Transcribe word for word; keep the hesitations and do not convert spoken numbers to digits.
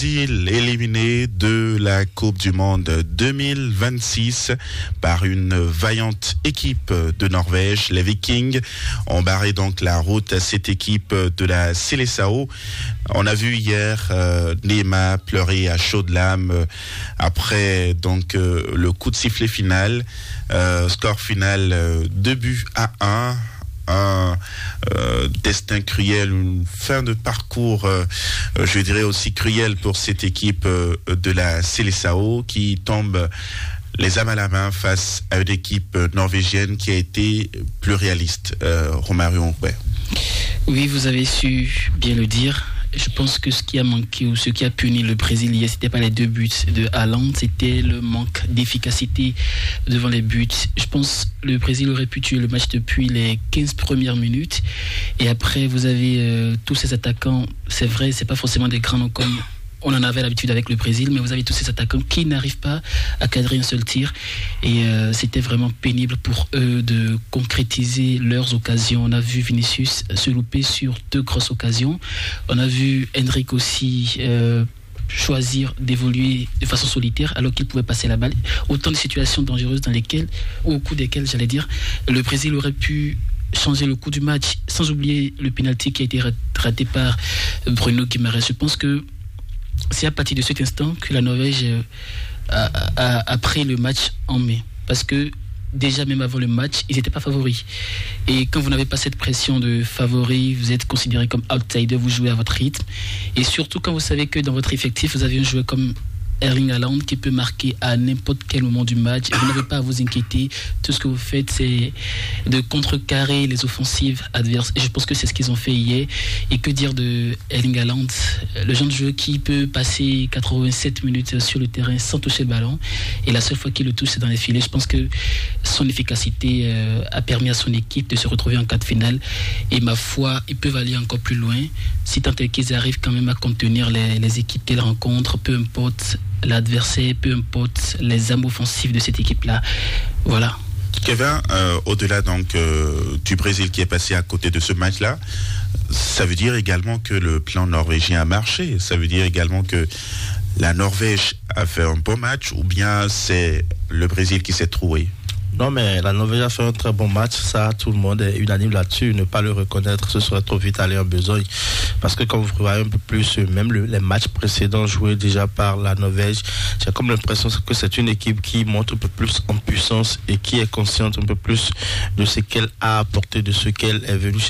Éliminé de la Coupe du Monde deux mille vingt-six par une vaillante équipe de Norvège. Les Vikings ont barré donc la route à cette équipe de la Seleção. On a vu hier euh, Neema pleurer à chaudes larmes euh, après donc euh, le coup de sifflet final. Euh, score final euh, deux buts à un. Un euh, destin cruel, une fin de parcours, euh, je dirais aussi cruel pour cette équipe euh, de la Seleção qui tombe les âmes à la main face à une équipe norvégienne qui a été plus réaliste. Euh, Romarion, ouais. Oui, vous avez su bien le dire. Je pense que ce qui a manqué ou ce qui a puni le Brésil hier, c'était pas les deux buts de Haaland, c'était le manque d'efficacité devant les buts. Je pense que le Brésil aurait pu tuer le match depuis les quinze premières minutes. Et après, vous avez euh, tous ces attaquants. C'est vrai, c'est pas forcément des grands noms comme on en avait l'habitude avec le Brésil, mais vous avez tous ces attaquants qui n'arrivent pas à cadrer un seul tir. Et euh, c'était vraiment pénible pour eux de concrétiser leurs occasions. On a vu Vinicius se louper sur deux grosses occasions. On a vu Endrick aussi euh, choisir d'évoluer de façon solitaire alors qu'il pouvait passer la balle. Autant de situations dangereuses dans lesquelles, ou au cours desquelles, j'allais dire, le Brésil aurait pu changer le cours du match, sans oublier le penalty qui a été raté par Bruno Guimaraes. Je pense que c'est à partir de cet instant que la Norvège a, a, a pris le match en main. Parce que déjà, même avant le match, ils n'étaient pas favoris. Et quand vous n'avez pas cette pression de favori, vous êtes considéré comme outsider, vous jouez à votre rythme. Et surtout quand vous savez que dans votre effectif, vous avez un joueur comme Erling Haaland qui peut marquer à n'importe quel moment du match. Vous n'avez pas à vous inquiéter. Tout ce que vous faites, c'est de contrecarrer les offensives adverses. Et je pense que c'est ce qu'ils ont fait hier. Et que dire de Erling Haaland, le genre de joueur qui peut passer quatre-vingt-sept minutes sur le terrain sans toucher le ballon. Et la seule fois qu'il le touche, c'est dans les filets. Je pense que son efficacité euh, a permis à son équipe de se retrouver en quart de finale. Et ma foi, ils peuvent aller encore plus loin. Si tant est qu'ils arrivent quand même à contenir les, les équipes qu'elles rencontrent, peu importe l'adversaire, peu importe les âmes offensives de cette équipe-là. Voilà. Kevin, euh, au-delà donc euh, du Brésil qui est passé à côté de ce match-là, ça veut dire également que le plan norvégien a marché. Ça veut dire également que la Norvège a fait un bon match, ou bien c'est le Brésil qui s'est troué? Non, mais la Norvège a fait un très bon match. Ça, tout le monde est unanime là-dessus. Ne pas le reconnaître, ce serait trop vite aller en besogne. Parce que quand vous voyez un peu plus, même le, les matchs précédents joués déjà par la Norvège, j'ai comme l'impression que c'est une équipe qui monte un peu plus en puissance et qui est consciente un peu plus de ce qu'elle a apporté, de ce qu'elle est venue chercher